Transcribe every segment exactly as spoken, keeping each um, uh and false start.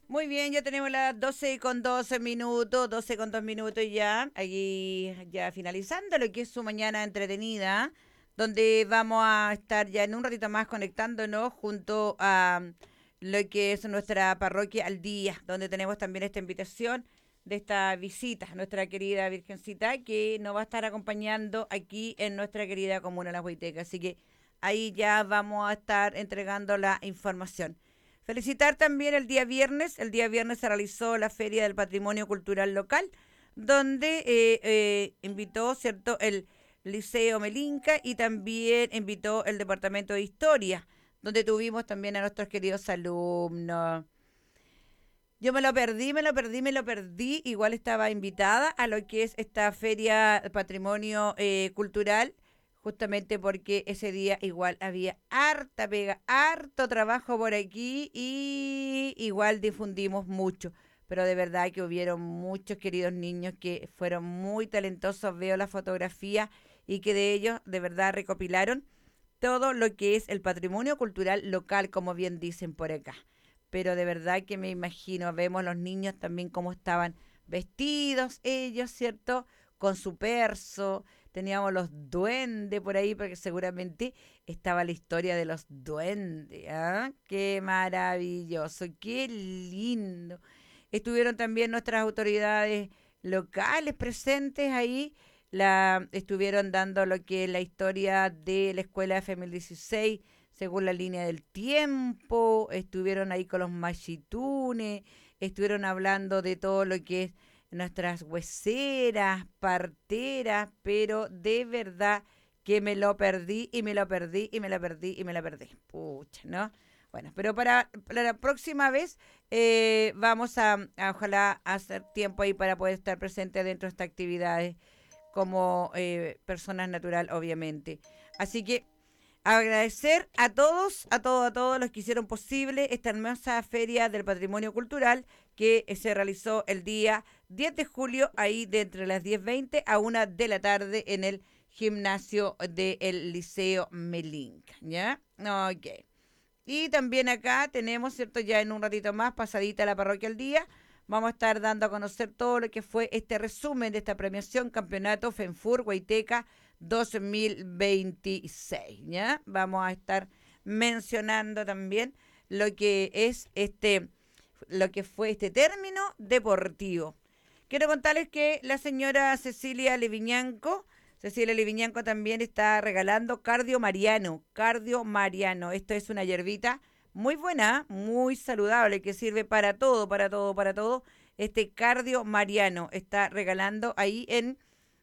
Muy bien, ya tenemos las doce con doce minutos, doce con dos minutos ya, aquí ya finalizando lo que es su mañana entretenida, donde vamos a estar ya en un ratito más conectándonos junto a lo que es nuestra parroquia al día, donde tenemos también esta invitación de esta visita, nuestra querida Virgencita, que nos va a estar acompañando aquí en nuestra querida comuna La Huayteca. Así que ahí ya vamos a estar entregando la información. Felicitar también el día viernes. El día viernes se realizó la Feria del Patrimonio Cultural Local, donde eh, eh, invitó, ¿cierto?, el Liceo Melinca y también invitó el Departamento de Historia, donde tuvimos también a nuestros queridos alumnos. Yo me lo perdí, me lo perdí, me lo perdí. Igual estaba invitada a lo que es esta feria patrimonio eh, cultural, justamente porque ese día igual había harta pega, harto trabajo por aquí y igual difundimos mucho. Pero de verdad que hubieron muchos queridos niños que fueron muy talentosos. Veo la fotografía y que de ellos de verdad recopilaron todo lo que es el patrimonio cultural local, como bien dicen por acá. Pero de verdad que me imagino, vemos los niños también cómo estaban vestidos ellos, ¿cierto? Con su perso, teníamos los duendes por ahí, porque seguramente estaba la historia de los duendes, ¿ah? Qué maravilloso, qué lindo. Estuvieron también nuestras autoridades locales presentes ahí, la, estuvieron dando lo que es la historia de la escuela F M dieciséis según la línea del tiempo, estuvieron ahí con los machitunes, estuvieron hablando de todo lo que es nuestras hueseras, parteras, pero de verdad que me lo perdí y me lo perdí y me lo perdí y me lo perdí. Pucha, ¿no? Bueno, pero para, para la próxima vez eh, vamos a, a, ojalá hacer tiempo ahí para poder estar presente dentro de estas actividades como eh, personas natural, obviamente. Así que agradecer a todos, a todos, a todos los que hicieron posible esta hermosa feria del patrimonio cultural que se realizó el día diez de julio, ahí de entre las diez veinte a una de la tarde en el gimnasio del Liceo Melinca, ¿ya? Ok. Y también acá tenemos, ¿cierto? Ya en un ratito más, pasadita la parroquia al día, vamos a estar dando a conocer todo lo que fue este resumen de esta premiación Campeonato FENFUR Guaiteca dos mil veintiséis, ¿ya? Vamos a estar mencionando también lo que es este, lo que fue este término deportivo. Quiero contarles que la señora Cecilia Leviñanco, Cecilia Leviñanco también está regalando cardio mariano, cardio mariano. Esto es una hierbita muy buena, muy saludable, que sirve para todo, para todo, para todo. Este cardio mariano está regalando ahí en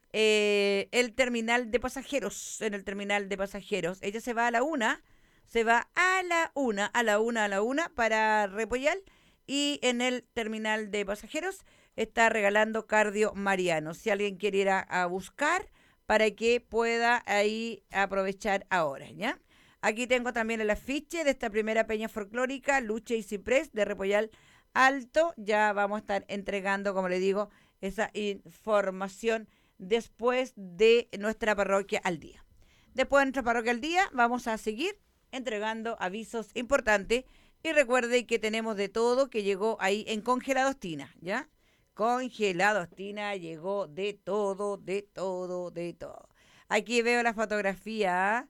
eh, el terminal de pasajeros, en el terminal de pasajeros. Ella se va a la una, se va a la una, a la una, a la una para Repollal y en el terminal de pasajeros está regalando cardio mariano. Si alguien quiere ir a, a buscar para que pueda ahí aprovechar ahora, ¿ya? Aquí tengo también el afiche de esta primera peña folclórica, Lucha y Ciprés de Repollal Alto. Ya vamos a estar entregando, como le digo, esa información después de nuestra parroquia al día. Después de nuestra parroquia al día, vamos a seguir entregando avisos importantes. Y recuerde que tenemos de todo que llegó ahí en Congelados Tina, ¿ya? Congelados Tina llegó de todo, de todo, de todo. Aquí veo la fotografía,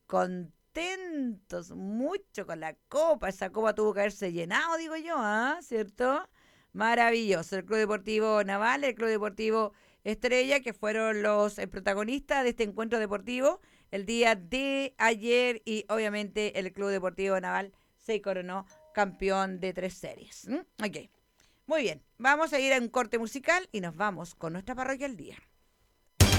contentos mucho con la copa. Esa copa tuvo que haberse llenado, digo yo, ¿ah? ¿Cierto? Maravilloso. El Club Deportivo Naval, el Club Deportivo Estrella, que fueron los eh, protagonistas de este encuentro deportivo el día de ayer y obviamente el Club Deportivo Naval se coronó campeón de tres series. ¿Mm? Ok, muy bien, vamos a ir a un corte musical y nos vamos con nuestra parroquia al día.